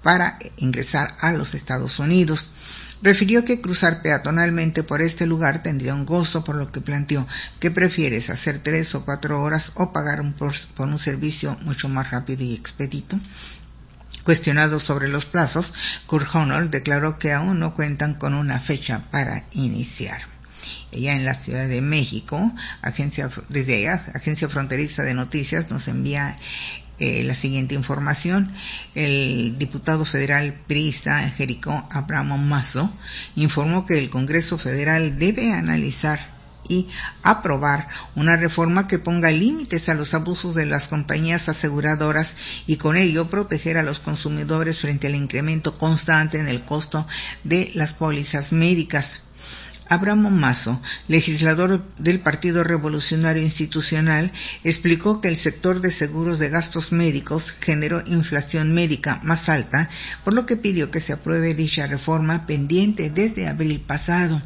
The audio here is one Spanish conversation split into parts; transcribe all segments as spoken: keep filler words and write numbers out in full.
para ingresar a los Estados Unidos. Refirió que cruzar peatonalmente por este lugar tendría un costo, por lo que planteó que prefieres hacer tres o cuatro horas o pagar un por, por un servicio mucho más rápido y expedito. Cuestionado sobre los plazos, Kurt Honnold declaró que aún no cuentan con una fecha para iniciar. Ella en la Ciudad de México, agencia, desde allá, Agencia Fronteriza de Noticias, nos envía Eh, la siguiente información. El diputado federal priista Jericó Abramo Mazo informó que el Congreso Federal debe analizar y aprobar una reforma que ponga límites a los abusos de las compañías aseguradoras y con ello proteger a los consumidores frente al incremento constante en el costo de las pólizas médicas. Abramo Mazo, legislador del Partido Revolucionario Institucional, explicó que el sector de seguros de gastos médicos generó inflación médica más alta, por lo que pidió que se apruebe dicha reforma pendiente desde abril pasado.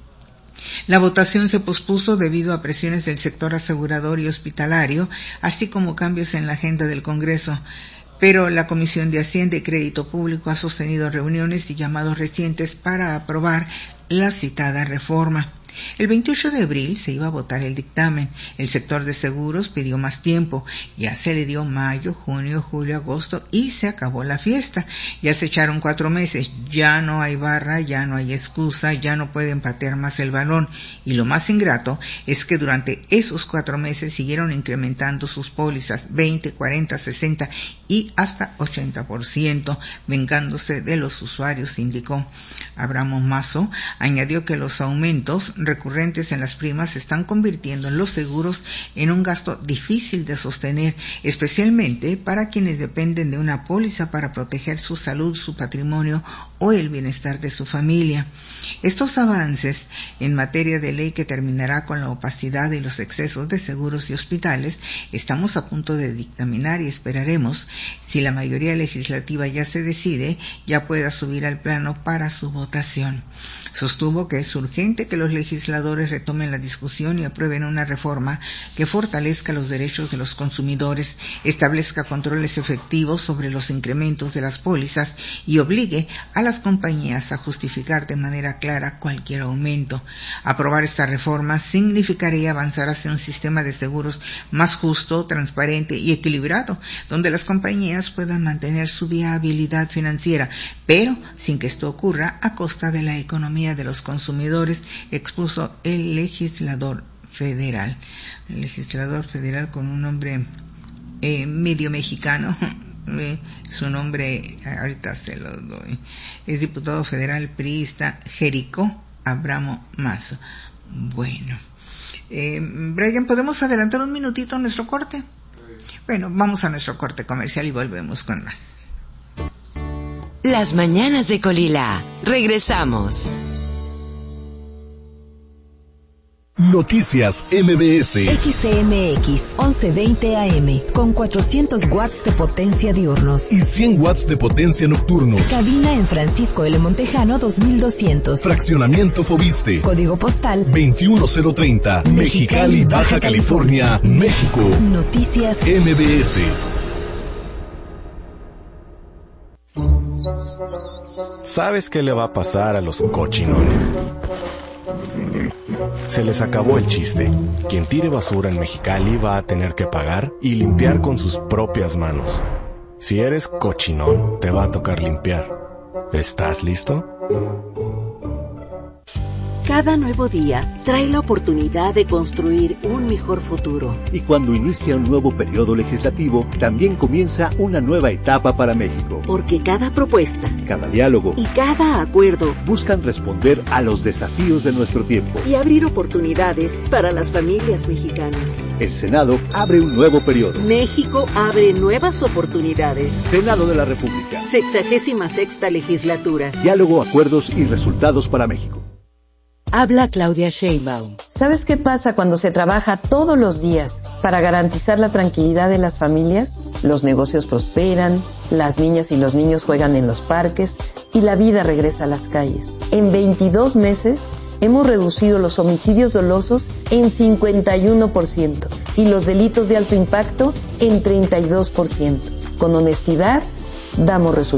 La votación se pospuso debido a presiones del sector asegurador y hospitalario, así como cambios en la agenda del Congreso. Pero la Comisión de Hacienda y Crédito Público ha sostenido reuniones y llamados recientes para aprobar la citada reforma. El veintiocho de abril se iba a votar el dictamen. El sector de seguros pidió más tiempo. Ya se le dio mayo, junio, julio, agosto y se acabó la fiesta. Ya se echaron cuatro meses. Ya no hay barra, ya no hay excusa, ya no pueden patear más el balón. Y lo más ingrato es que durante esos cuatro meses siguieron incrementando sus pólizas veinte, cuarenta, sesenta y hasta ochenta por ciento, vengándose de los usuarios, indicó. Abramo Mazo añadió que los aumentos recurrentes en las primas se están convirtiendo en los seguros en un gasto difícil de sostener, especialmente para quienes dependen de una póliza para proteger su salud, su patrimonio o el bienestar de su familia. Estos avances en materia de ley que terminará con la opacidad y los excesos de seguros y hospitales estamos a punto de dictaminar y esperaremos, si la mayoría legislativa ya se decide, ya pueda subir al plano para su votación. Sostuvo que es urgente que los legisladores retomen la discusión y aprueben una reforma que fortalezca los derechos de los consumidores, establezca controles efectivos sobre los incrementos de las pólizas y obligue a las compañías a justificar de manera clara cualquier aumento. Aprobar esta reforma significaría avanzar hacia un sistema de seguros más justo, transparente y equilibrado, donde las compañías puedan mantener su viabilidad financiera, pero sin que esto ocurra a costa de la economía de los consumidores, expuso el legislador federal. El legislador federal con un nombre eh, medio mexicano, eh, su nombre, ahorita se lo doy, es diputado federal priista Jericó Abramo Mazo. Bueno, eh, Brian, ¿podemos adelantar un minutito a nuestro corte? Bueno, vamos a nuestro corte comercial y volvemos con más. Las mañanas de Colila. Regresamos. Noticias M B S. X C M X once veinte A M con cuatrocientos watts de potencia diurnos y cien watts de potencia nocturnos. Cabina en Francisco L. Montejano dos mil doscientos. Fraccionamiento Fobiste. Código postal veintiuno cero treinta. Mexicali, Baja California, México. Noticias M B S. ¿Sabes qué le va a pasar a los cochinones? Se les acabó el chiste. Quien tire basura en Mexicali va a tener que pagar y limpiar con sus propias manos. Si eres cochinón, te va a tocar limpiar. ¿Estás listo? Cada nuevo día trae la oportunidad de construir un mejor futuro. Y cuando inicia un nuevo periodo legislativo, también comienza una nueva etapa para México. Porque cada propuesta, cada diálogo y cada acuerdo buscan responder a los desafíos de nuestro tiempo y abrir oportunidades para las familias mexicanas. El Senado abre un nuevo periodo. México abre nuevas oportunidades. Senado de la República. Sexagésima sexta legislatura. Diálogo, acuerdos y resultados para México. Habla Claudia Sheinbaum. ¿Sabes qué pasa cuando se trabaja todos los días para garantizar la tranquilidad de las familias? Los negocios prosperan, las niñas y los niños juegan en los parques y la vida regresa a las calles. En veintidós meses hemos reducido los homicidios dolosos en cincuenta y uno por ciento y los delitos de alto impacto en treinta y dos por ciento. Con honestidad, damos resultados.